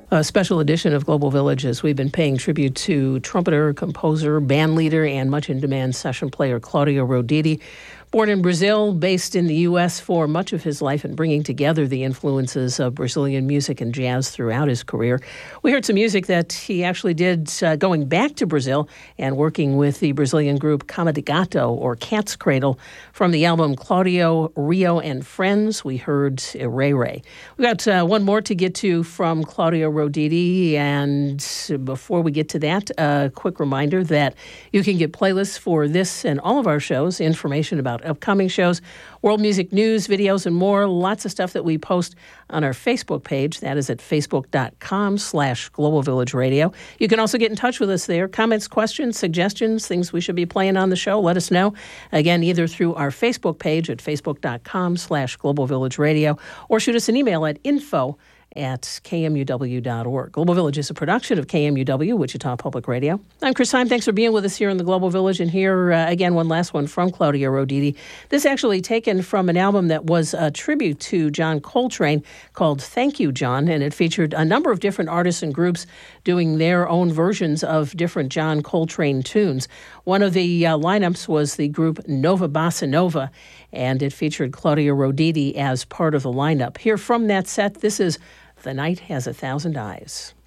A special edition of Global Village as we've been paying tribute to trumpeter, composer, band leader, and much in-demand session player Claudio Roditi. Born in Brazil, based in the U.S. for much of his life and bringing together the influences of Brazilian music and jazz throughout his career. We heard some music that he actually did going back to Brazil and working with the Brazilian group Cama de Gato, or Cat's Cradle, from the album Claudio, Rio, and Friends. We heard Ray Ray. We've got one more to get to from Claudio Roditi, and before we get to that, a quick reminder that you can get playlists for this and all of our shows, information about upcoming shows, world music news, videos, and more. Lots of stuff that we post on our Facebook page. That is at facebook.com/Global Village Radio. You can also get in touch with us there. Comments, questions, suggestions, things we should be playing on the show, let us know. Again, either through our Facebook page at facebook.com/Global Village Radio, or shoot us an email at info@kmuw.org. Global Village is a production of KMUW, Wichita Public Radio. I'm Chris Heim. Thanks for being with us here in the Global Village. And here, again, one last one from Claudio Roditi. This actually taken from an album that was a tribute to John Coltrane called Thank You, John, and it featured a number of different artists and groups doing their own versions of different John Coltrane tunes. One of the lineups was the group Nova Bossa Nova, and it featured Claudio Roditi as part of the lineup. Here from that set, this is The Night Has 1,000 Eyes.